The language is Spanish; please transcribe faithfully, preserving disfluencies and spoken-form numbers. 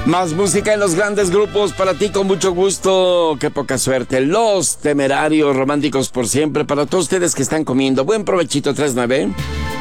Más música en los grandes grupos para ti con mucho gusto. Qué poca suerte. Los Temerarios, románticos por siempre. Para todos ustedes que están comiendo, buen provechito. Tres nueve.